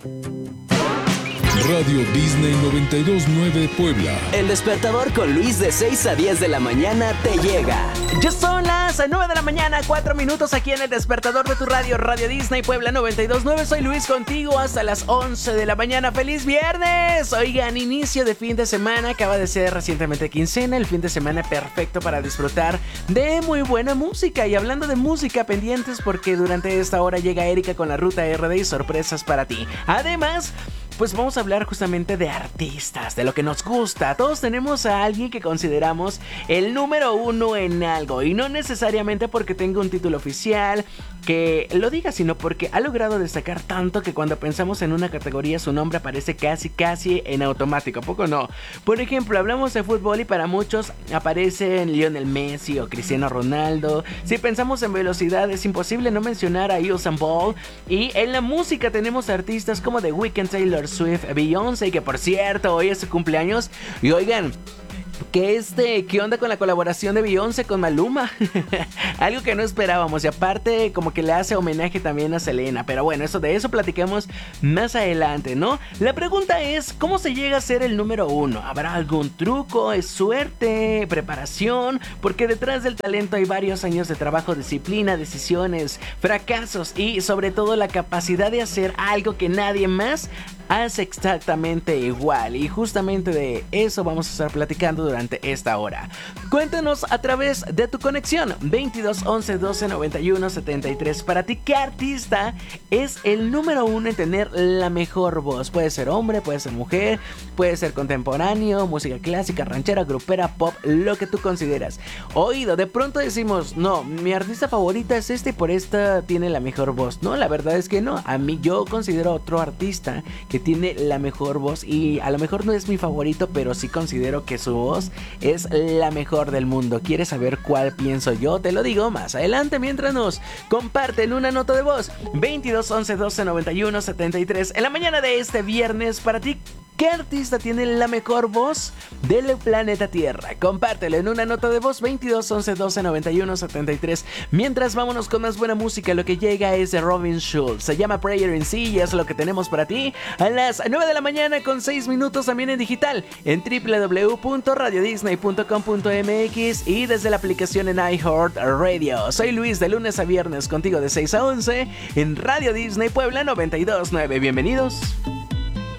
Radio Disney 92.9 Puebla. El despertador con Luis de 6 a 10 de la mañana te llega. Ya son las 9 de la mañana, 4 minutos aquí en el despertador de tu radio, Radio Disney Puebla 92.9. Soy Luis contigo hasta las 11 de la mañana. ¡Feliz viernes! Oigan, inicio de fin de semana. Acaba de ser recientemente quincena. El fin de semana perfecto para disfrutar de muy buena música. Y hablando de música, pendientes porque durante esta hora llega Erika con la Ruta RD y sorpresas para ti. Además, pues vamos a hablar justamente de artistas, de lo que nos gusta. Todos tenemos a alguien que consideramos el número uno en algo, y no necesariamente porque tenga un título oficial que lo diga, sino porque ha logrado destacar tanto que cuando pensamos en una categoría su nombre aparece casi en automático. ¿A poco no? Por ejemplo, hablamos de fútbol y para muchos aparecen Lionel Messi o Cristiano Ronaldo. Si pensamos en velocidad es imposible no mencionar a Usain Bolt. Y en la música tenemos artistas como The Weeknd, Taylor Swift, Beyoncé, que por cierto hoy es su cumpleaños. Y oigan, ¿qué onda con la colaboración de Beyoncé con Maluma? Algo que no esperábamos, y aparte como que le hace homenaje también a Selena. Pero bueno, de eso platicamos más adelante, ¿no? La pregunta es, ¿cómo se llega a ser el número uno? ¿Habrá algún truco? ¿Es suerte? ¿Preparación? Porque detrás del talento hay varios años de trabajo, disciplina, decisiones, fracasos y sobre todo la capacidad de hacer algo que nadie más hace exactamente igual. Y justamente de eso vamos a estar platicando durante esta hora. Cuéntanos a través de tu conexión 22 11 12 91 73. Para ti, ¿qué artista es el número uno en tener la mejor voz? Puede ser hombre, puede ser mujer, puede ser contemporáneo, música clásica, ranchera, grupera, pop, lo que tú consideras. Oído, de pronto decimos, no, mi artista favorita es este y por esta tiene la mejor voz. No, la verdad es que no. A mí, yo considero otro artista que tiene la mejor voz, y a lo mejor no es mi favorito, pero sí considero que su voz es la mejor del mundo. ¿Quieres saber cuál pienso yo? Te lo digo más adelante mientras nos comparten una nota de voz. 22 11 12 91 73. En la mañana de este viernes, para ti, ¿qué artista tiene la mejor voz del planeta Tierra? Compártelo en una nota de voz 22 11 12 91 73. Mientras, vámonos con más buena música. Lo que llega es de Robin Schulz. Se llama Prayer in Sea y es lo que tenemos para ti a las 9 de la mañana con 6 minutos, también en digital en www.radiodisney.com.mx y desde la aplicación en iHeartRadio. Soy Luis, de lunes a viernes contigo de 6 a 11 en Radio Disney Puebla 92.9. Bienvenidos.